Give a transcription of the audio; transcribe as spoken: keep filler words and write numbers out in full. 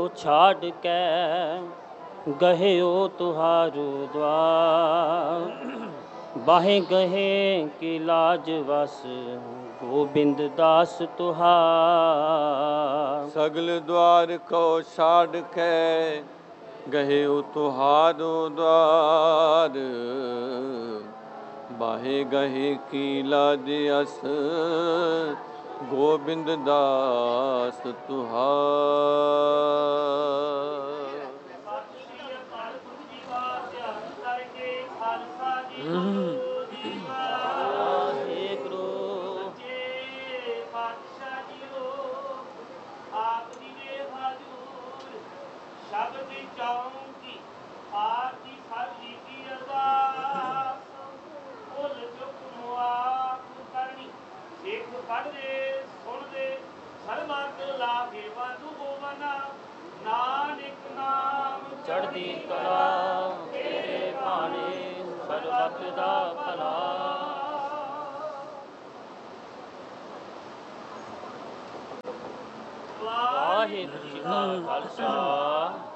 ਛਾੜ ਕੇ ਗਹਿਓ ਤੁਹਾਰੂ ਦਵਾਰ, ਬਾਹੇ ਗਹੇ ਕੀ ਲਾਜ ਵਸ ਗੋਬਿੰਦ ਦਾਸ ਤੁਹਾਰ। ਸਗਲ ਦੁਆਰ ਕੋ ਛਾੜ ਕੇ ਗਹਿਓ ਤੁਹਾਰੂ ਦਵਾਰ, ਬਾਹੇ ਗਹੇ ਕੀ ਲਾਜ ਅਸ ਗੋਬਿੰਦ ਦਾਸ ਤੁਹਾਰ। ਸ਼ਬਦ ਚੌਂਕੀ ਆਰਤੀ ਸਾਜੀ ਕੀ ਅਰਦਾਸ, ਭੁੱਲ ਚੁੱਕ ਮੁਆਫ ਕਰਨੀ ਸਿੱਖ ਪੜ੍ਹਦੇ ਸੁਣਦੇ ਸਰਬੱਤ ਲਾਭੇ ਵਾਧੂ ਹੋਵਨਾ। ਨਾਨਕ ਨਾਮ ਚੜ੍ਹਦੀ ਕਲਾ ਤੇਰੇ ਭਾਣੇ ਸਰਬੱਤ ਦਾ ਭਲਾ। ਵਾਹਿਗੁਰੂ ਜੀ ਕਾ ਖਾਲਸਾ